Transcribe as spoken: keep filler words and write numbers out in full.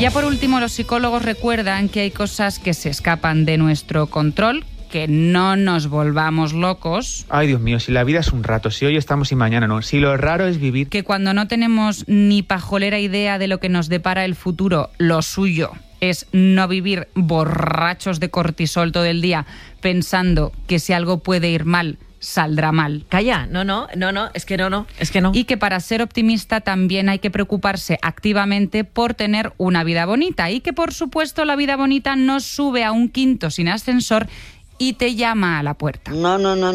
ya por último, los psicólogos recuerdan que hay cosas que se escapan de nuestro control, que no nos volvamos locos. Ay, Dios mío, si la vida es un rato, si hoy estamos y mañana no, si lo raro es vivir... Que cuando no tenemos ni pajolera idea de lo que nos depara el futuro, lo suyo es no vivir borrachos de cortisol todo el día pensando que si algo puede ir mal, saldrá mal. Calla, no, no, no, no, es que no, no, es que no. Y que para ser optimista también hay que preocuparse activamente por tener una vida bonita y que, por supuesto, la vida bonita no sube a un quinto sin ascensor y te llama a la puerta. No, no, no.